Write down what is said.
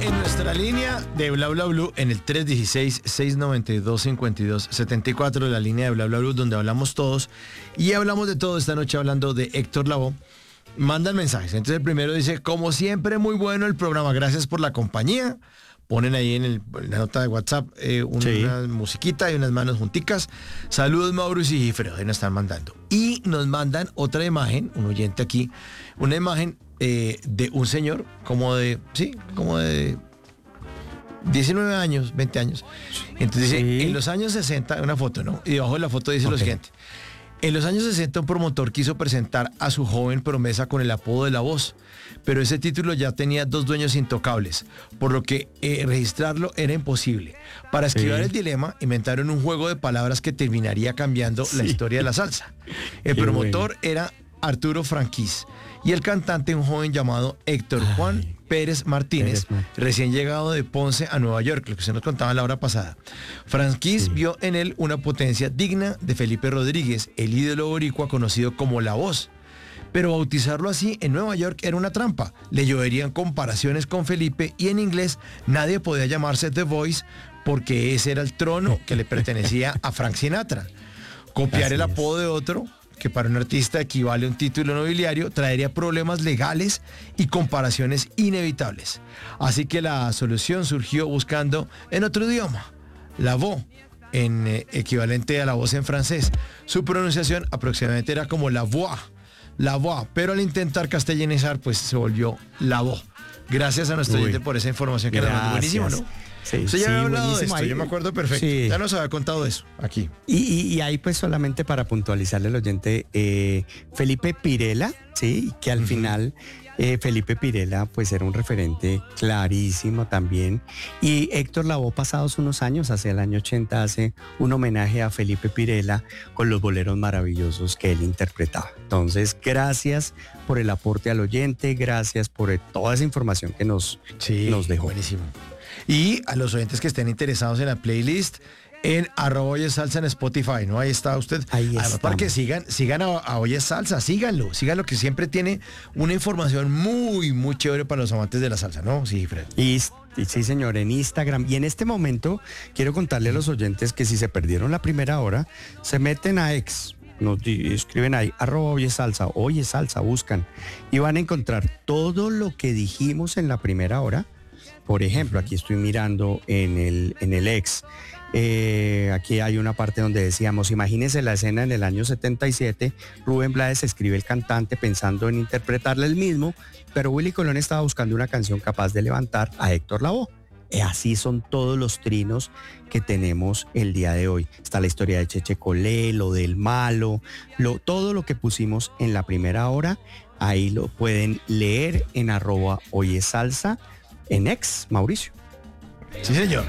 En nuestra línea de Bla Bla Blue, en el 316-692-5274, la línea de Bla Bla Blue, donde hablamos todos, y hablamos de todo esta noche hablando de Héctor Lavoe, mandan mensajes. Entonces el primero dice, como siempre, muy bueno el programa, gracias por la compañía. Ponen ahí en la nota de WhatsApp una musiquita y unas manos junticas. Saludos, Mauricio y Gifredo, ahí nos están mandando. Y nos mandan otra imagen, un oyente aquí, una imagen de un señor como de 19 años, 20 años. Entonces dice, en los años 60, una foto, ¿no? Y debajo de la foto dice lo siguiente. En los años 60 un promotor quiso presentar a su joven promesa con el apodo de La Voz, pero ese título ya tenía 2 dueños intocables, por lo que registrarlo era imposible. Para esquivar el dilema, inventaron un juego de palabras que terminaría cambiando la historia de la salsa. El promotor era Arturo Franquís y el cantante un joven llamado Héctor Juan Pérez Martínez, recién llegado de Ponce a Nueva York, lo que usted nos contaba la hora pasada. Franquís vio en él una potencia digna de Felipe Rodríguez, el ídolo boricua conocido como La Voz. Pero bautizarlo así en Nueva York era una trampa. Le lloverían comparaciones con Felipe y en inglés nadie podía llamarse The Voice porque ese era el trono que le pertenecía a Frank Sinatra. Copiar el apodo de otro, que para un artista equivale a un título nobiliario, traería problemas legales y comparaciones inevitables. Así que la solución surgió buscando en otro idioma, La Voz, en equivalente a La Voz en francés. Su pronunciación aproximadamente era como La Voix, pero al intentar castellanizar, pues se volvió La Voz. Gracias a nuestro oyente por esa información que era buenísimo, ¿no? Sí, usted ya había hablado de esto, ahí, yo me acuerdo perfecto. Sí. Ya nos había contado eso aquí. Y ahí pues solamente para puntualizarle al oyente, Felipe Pirela, sí, que al final Felipe Pirela pues era un referente clarísimo también. Y Héctor Lavoe, pasados unos años, hacia el año 80, hace un homenaje a Felipe Pirela con los boleros maravillosos que él interpretaba. Entonces, gracias por el aporte al oyente, gracias por toda esa información que nos dejó. Buenísimo. Y a los oyentes que estén interesados en la playlist, en @Oye Salsa en Spotify, ¿no? Ahí está usted. Además, para que sigan a Oye Salsa, síganlo, que siempre tiene una información muy, muy chévere para los amantes de la salsa, ¿no? Sí, Fred. Y sí, señor, en Instagram. Y en este momento quiero contarle a los oyentes que si se perdieron la primera hora, se meten a X. Nos escriben ahí, @Oye Salsa, buscan y van a encontrar todo lo que dijimos en la primera hora. Por ejemplo, aquí estoy mirando en el X. Aquí hay una parte donde decíamos, imagínense la escena en el año 77, Rubén Blades escribe el cantante pensando en interpretarle el mismo, pero Willy Colón estaba buscando una canción capaz de levantar a Héctor Lavoe. Así son todos los trinos que tenemos el día de hoy. Está la historia de Cheche Colé, lo del malo, todo lo que pusimos en la primera hora, ahí lo pueden leer en @Oye Salsa, en X, Mauricio. Sí, señor.